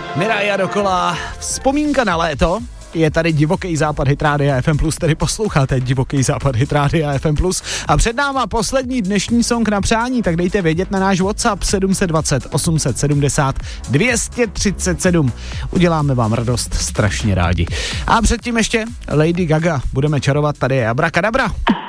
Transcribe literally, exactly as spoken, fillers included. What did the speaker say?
Miraja dokola, vzpomínka na léto. Je tady divoký západ Hit Rádia F M plus, tedy posloucháte divoký západ Hit Rádia F M plus. A před náma poslední dnešní song na přání, tak dejte vědět na náš WhatsApp sedm set dvacet osm set sedmdesát dvě stě třicet sedm. Uděláme vám radost strašně rádi. A předtím ještě Lady Gaga. Budeme čarovat, tady je Abracadabra.